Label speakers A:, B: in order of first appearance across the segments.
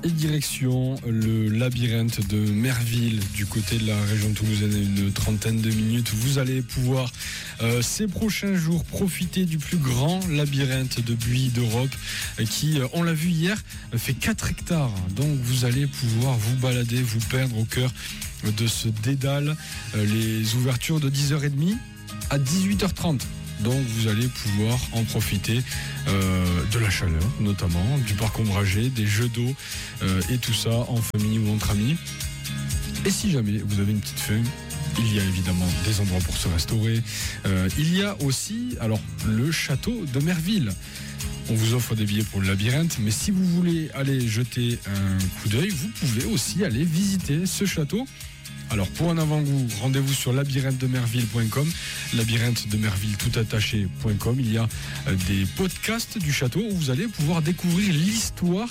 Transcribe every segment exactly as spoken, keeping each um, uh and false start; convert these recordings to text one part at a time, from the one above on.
A: Et direction le labyrinthe de Merville, du côté de la région toulousaine, une trentaine de minutes. Vous allez pouvoir, euh, ces prochains jours, profiter du plus grand labyrinthe de buis d'Europe, euh, qui, euh, on l'a vu hier, fait quatre hectares. Donc vous allez pouvoir vous balader, vous perdre au cœur de ce dédale. Euh, les ouvertures de dix heures trente à dix-huit heures trente. Donc vous allez pouvoir en profiter euh, de la chaleur notamment, du parc ombragé, des jeux d'eau euh, et tout ça en famille ou entre amis. Et si jamais vous avez une petite faim, il y a évidemment des endroits pour se restaurer. Euh, il y a aussi alors le château de Merville. On vous offre des billets pour le labyrinthe, mais si vous voulez aller jeter un coup d'œil, vous pouvez aussi aller visiter ce château. Alors pour un avant-goût, rendez-vous sur labyrinthe de merville point com, labyrinthe de merville tout attaché point com. Il y a des podcasts du château où vous allez pouvoir découvrir l'histoire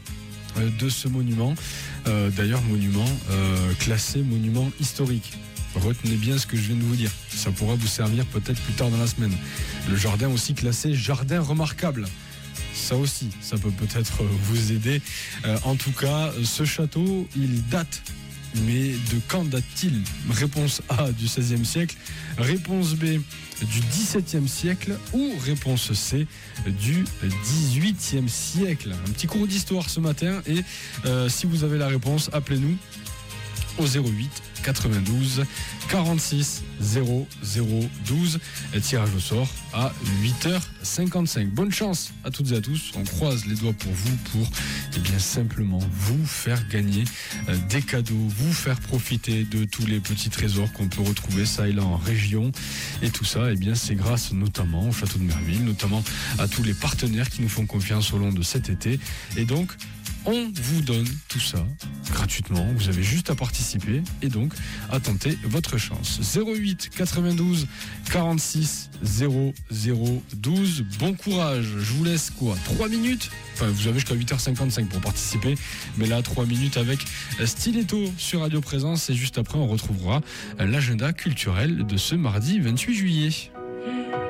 A: de ce monument. Euh, d'ailleurs, monument euh, classé monument historique. Retenez bien ce que je viens de vous dire. Ça pourra vous servir peut-être plus tard dans la semaine. Le jardin aussi classé jardin remarquable. Ça aussi, ça peut peut-être vous aider. Euh, en tout cas, ce château, il date. Mais de quand date-t-il ? Réponse A du seizième siècle, réponse B du dix-septième siècle ou réponse C du dix-huitième siècle. Un petit cours d'histoire ce matin et euh, si vous avez la réponse, appelez-nous au zéro huit quatre-vingt-douze quarante-six zéro zéro douze. Tirage au sort à huit heures cinquante-cinq. Bonne chance à toutes et à tous. On croise les doigts pour vous pour eh bien, simplement vous faire gagner euh, des cadeaux, vous faire profiter de tous les petits trésors qu'on peut retrouver ça et là en région. Et tout ça, eh bien, c'est grâce notamment au château de Merville, notamment à tous les partenaires qui nous font confiance au long de cet été. Et donc, on vous donne tout ça gratuitement. Vous avez juste à participer et donc à tenter votre chance. zéro huit quatre-vingt-douze quarante-six zéro zéro douze. Bon courage. Je vous laisse quoi ? trois minutes ? Enfin, vous avez jusqu'à huit heures cinquante-cinq pour participer. Mais là, trois minutes avec Stiletto sur Radio Présence. Et juste après, on retrouvera l'agenda culturel de ce mardi vingt-huit juillet.